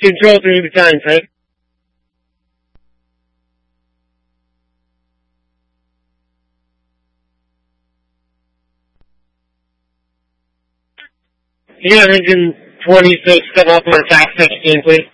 Control 3 times, right? Can you have engine 26 come up on attack 16, please?